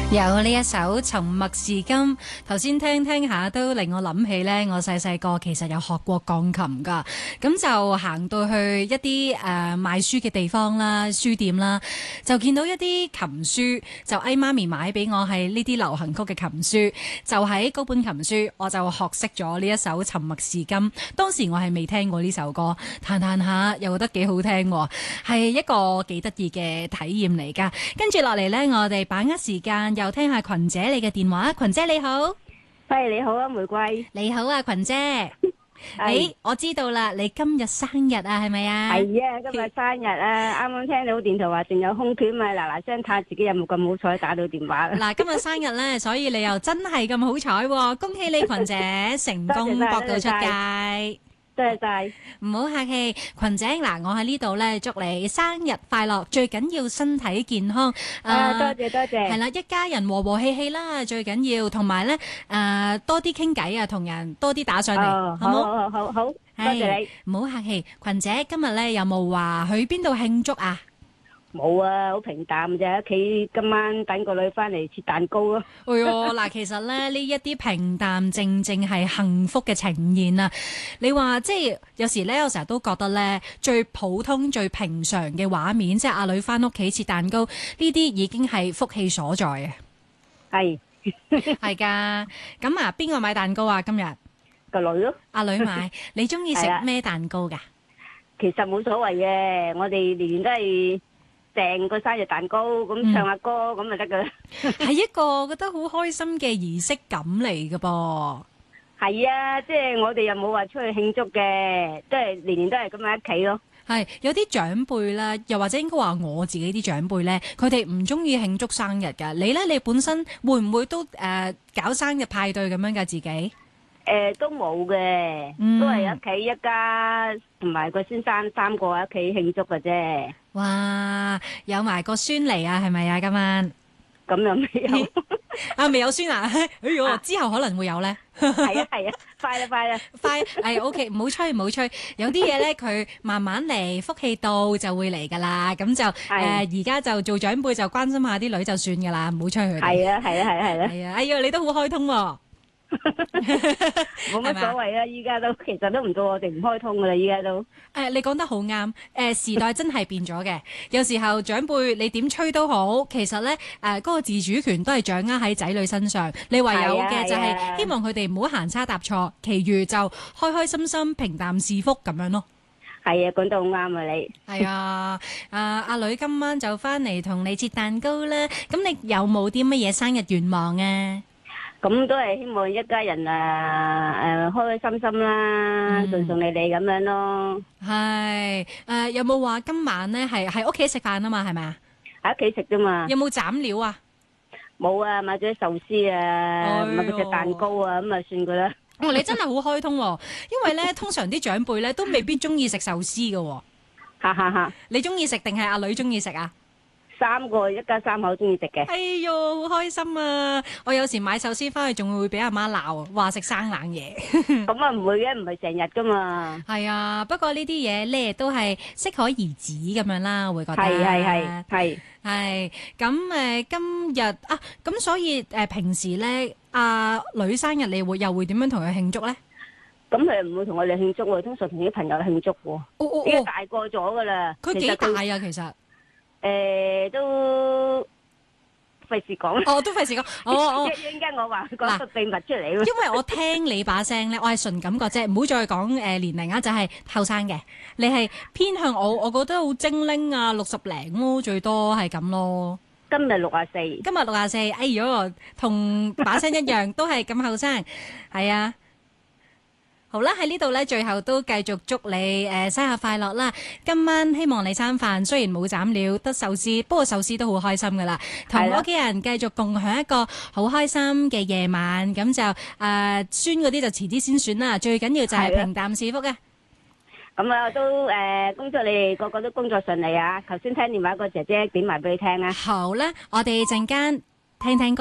有呢一首《沉默是金》，頭先聽下都令我諗起呢。我細個其實有學過鋼琴噶，咁就行到去一啲賣書嘅地方啦、書店啦，就見到一啲琴書，就嗌媽咪買俾我係呢啲流行曲嘅琴書，就喺嗰本琴書我就學識咗呢一首《沉默是金》。當時我係未聽過呢首歌，彈下又覺得幾好聽，係一個幾得意嘅體驗嚟噶。跟住落嚟呢，我哋把握時間。又聽下群姐你嘅電話，群姐你好。 喂，你好啊，玫瑰。 你好啊，群姐。我知道啦，你今日生日啊，係咪啊？ 係啊，今日生日啊，啱啱聽到電台話仲有空缺嘛，嗱嗱聲睇下自己有冇咁好彩打到電話。 嗱，今日生日咧，所以你又真係咁好彩，恭喜你群姐成功搏到出街。 多謝晒， 唔好客氣，群姐嗱，我喺呢度咧祝你生日快樂，最緊要身體健康。 多謝多謝。 係啦，一家人和和氣氣啦，最緊要，同埋咧多啲傾偈啊，同人多啲打上嚟，好冇？ 好，多謝你。 唔好客氣，群姐今日咧有冇話去邊度慶祝啊？ 冇啊，好平淡啫，屋企今晚等個女翻嚟切蛋糕咯。 哎喲，嗱，其實咧呢一啲平淡正正係幸福嘅呈現啊！你話即係有時咧，我成日都覺得咧最普通最平常嘅畫面，即係阿女翻屋企切蛋糕，呢啲已經係福氣所在啊！ 係係噶，咁啊，邊個買蛋糕啊？今日個女咯， 阿女買。你中意食咩蛋糕噶？ 其實冇所謂嘅，我哋年年都係訂個生日蛋糕，咁唱下歌咁就得噶啦。 係一個我覺得好開心嘅儀式感嚟噶噃。 係啊，即係我哋又冇話出去慶祝嘅，即係年年都係咁喺屋企咯。 係有啲長輩啦，又或者應該話我自己啲長輩咧，佢哋唔中意慶祝生日噶。你咧，你本身會唔會都搞生日派對咁樣噶自己？ 都冇嘅，都係屋企一家同埋個先生3個喺屋企慶祝嘅啫。 哇，有埋個孫嚟啊，係咪啊？今晚咁又未有啊？未有孫啊？哎喲，之後可能會有咧。 係啊，快啦， 快，OK，唔好吹，有啲嘢咧佢慢慢嚟，福氣到就會嚟噶啦。咁就而家就做長輩就關心下啲女就算噶啦，唔好催佢哋。 係啊， 係啊，哎呀，你都好開通喎。 冇乜所謂啊！依家都其實都唔到我哋唔開通噶啦，依家都你講得好啱。時代真係變咗嘅，有時候長輩你點吹都好，其實咧嗰個自主權都係掌握喺仔女身上。你唯有嘅就係希望佢哋唔好行差踏錯，其餘就開開心心、平淡是福咁樣咯。 係啊，講得好啱啊！你係啊，阿女今晚就翻嚟同你切蛋糕啦。咁你有冇啲乜嘢生日願望啊？ 咁都係希望一家人開開心心啦，順順利利咁樣咯。 係有冇話今晚咧係屋企食飯啊嘛？係咪啊？喺屋企食啫嘛。 有冇斬料啊？ 冇啊，買咗啲壽司啊，買咗隻蛋糕啊，咁啊算噶啦。 你真係好開通喎，因為咧通常啲長輩咧都未必中意食壽司噶。 哈哈哈！ 你中意食定係阿女中意食啊 ？3個一家3口中意食嘅。 哎喲，好開心啊！我有時買壽司翻去仲會俾阿媽鬧，話食生冷嘢。 咁啊唔會嘅，唔係成日噶嘛。 係啊，不過呢啲嘢咧都係適可而止咁樣啦，會覺得。係。咁今日啊，咁所以平時咧阿女生日你又會點樣同佢慶祝咧？ 咁佢唔會同我哋慶祝喎，通常同啲朋友慶祝喎。依家大個咗噶啦。 佢幾大啊？其實？ 都費事講。 都費事講。 一陣間我話講個秘密出嚟。 因為我聽你把聲咧，我係純感覺啫，唔好再講年齡啊，就係後生嘅。你係偏向我覺得好精靈啊，60零咯，最多係咁咯。 今日64。 今日64，哎喲，同把聲一樣，都係咁後生，係啊。好啦，喺呢度咧，最後都繼續祝你生日快樂啦！今晚希望你餐飯雖然冇斬料，得壽司，不過壽司都好開心噶啦，同屋企人繼續共享一個好開心嘅夜晚。咁就孫嗰啲就遲啲先選啦，最緊要就係平淡是福啊！ 咁啊都恭祝你哋個個都工作順利啊！頭先聽電話個姐姐點埋俾你聽啊！ 好啦，我哋陣間聽聽歌。